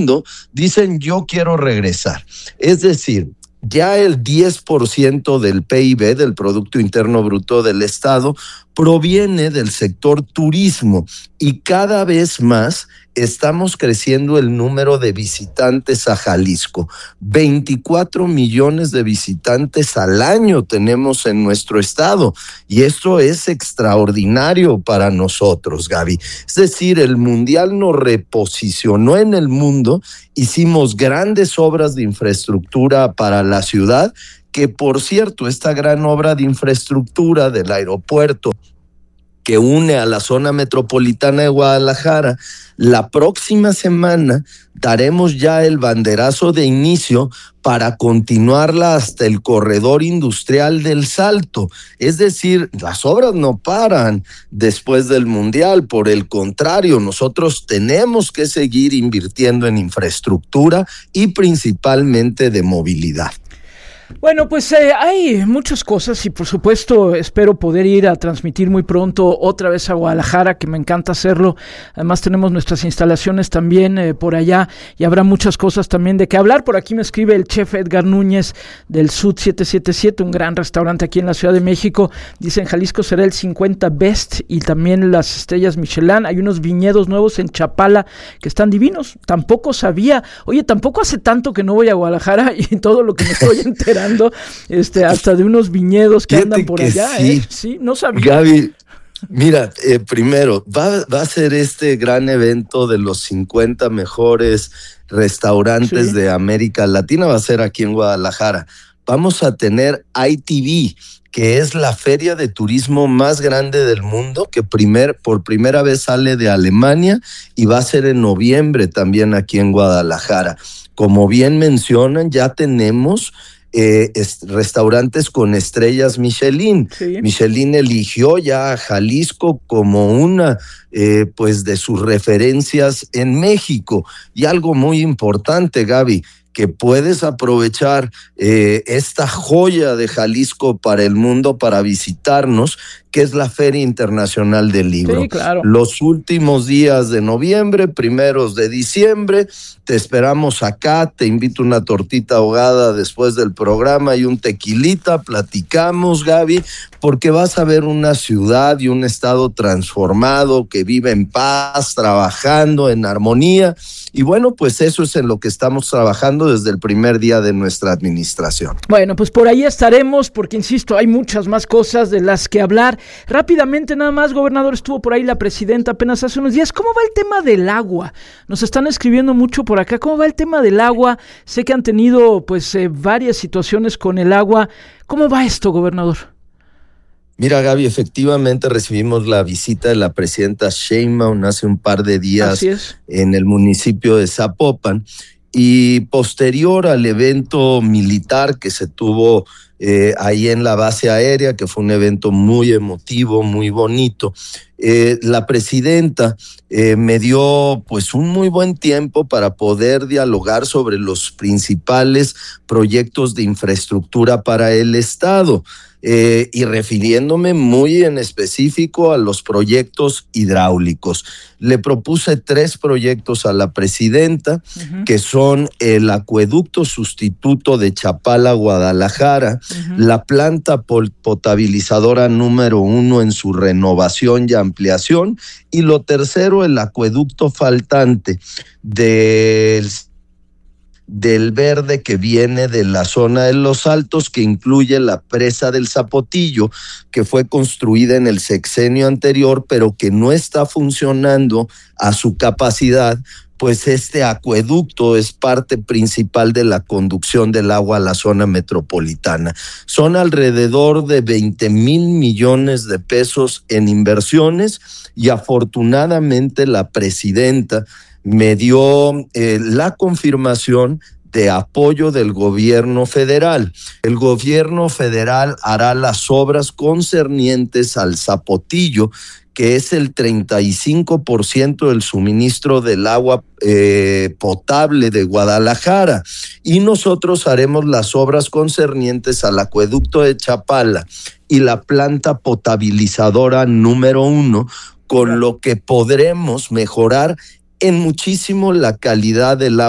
mundo dicen yo quiero regresar. Es decir, ya el 10% del PIB, del Producto Interno Bruto del Estado, proviene del sector turismo y cada vez más estamos creciendo el número de visitantes a Jalisco. 24 millones de visitantes al año tenemos en nuestro estado y esto es extraordinario para nosotros, Gaby. Es decir, el Mundial nos reposicionó en el mundo, hicimos grandes obras de infraestructura para la ciudad, que por cierto, esta gran obra de infraestructura del aeropuerto que une a la zona metropolitana de Guadalajara, la próxima semana daremos ya el banderazo de inicio para continuarla hasta el corredor industrial del Salto. Es decir, las obras no paran después del Mundial, por el contrario, nosotros tenemos que seguir invirtiendo en infraestructura y principalmente de movilidad. Bueno, pues hay muchas cosas y por supuesto espero poder ir a transmitir muy pronto otra vez a Guadalajara, que me encanta hacerlo. Además tenemos nuestras instalaciones también por allá y habrá muchas cosas también de qué hablar. Por aquí me escribe el chef Edgar Núñez del Sud 777, un gran restaurante aquí en la Ciudad de México. Dice en Jalisco será el 50 Best y también las estrellas Michelin. Hay unos viñedos nuevos en Chapala que están divinos. Tampoco sabía, tampoco hace tanto que no voy a Guadalajara y todo lo que me estoy enterando. Hasta de unos viñedos que andan por allá, sí. Sí, no sabía. Gaby, mira, primero, va a ser este gran evento de los 50 mejores restaurantes de América Latina, va a ser aquí en Guadalajara. Vamos a tener ITV, que es la feria de turismo más grande del mundo, que por primera vez sale de Alemania y va a ser en noviembre también aquí en Guadalajara. Como bien mencionan, ya tenemos restaurantes con estrellas Michelin. Sí. Michelin eligió ya a Jalisco como una de sus referencias en México. Y algo muy importante, Gaby, que puedes aprovechar esta joya de Jalisco para el mundo, para visitarnos, que es la Feria Internacional del Libro. Sí, claro. Los últimos días de noviembre, primeros de diciembre, te esperamos acá, te invito una tortita ahogada después del programa y un tequilita, platicamos, Gaby, porque vas a ver una ciudad y un estado transformado que vive en paz, trabajando en armonía, y bueno, pues eso es en lo que estamos trabajando desde el primer día de nuestra administración. Bueno, pues por ahí estaremos, porque insisto, hay muchas más cosas de las que hablar. Rápidamente nada más, gobernador, estuvo por ahí la presidenta apenas hace unos días. ¿Cómo va el tema del agua? Nos están escribiendo mucho por acá. ¿Cómo va el tema del agua? Sé que han tenido varias situaciones con el agua. ¿Cómo va esto, gobernador? Mira, Gaby, efectivamente recibimos la visita de la presidenta Sheinbaum hace un par de días en el municipio de Zapopan, y posterior al evento militar que se tuvo ahí en la base aérea, que fue un evento muy emotivo, muy bonito, la presidenta me dio un muy buen tiempo para poder dialogar sobre los principales proyectos de infraestructura para el estado. Y refiriéndome muy en específico a los proyectos hidráulicos. Le propuse 3 proyectos a la presidenta, que son el acueducto sustituto de Chapala, Guadalajara, la planta potabilizadora número 1 en su renovación y ampliación, y lo tercero, el acueducto faltante del verde que viene de la zona de Los Altos, que incluye la presa del Zapotillo, que fue construida en el sexenio anterior, pero que no está funcionando a su capacidad, pues este acueducto es parte principal de la conducción del agua a la zona metropolitana. Son alrededor de 20,000 millones de pesos en inversiones, y afortunadamente la presidenta me dio la confirmación de apoyo del gobierno federal. El gobierno federal hará las obras concernientes al Zapotillo, que es el 35% del suministro del agua potable de Guadalajara, y nosotros haremos las obras concernientes al acueducto de Chapala y la planta potabilizadora número 1, con lo que podremos mejorar en muchísimo la calidad del agua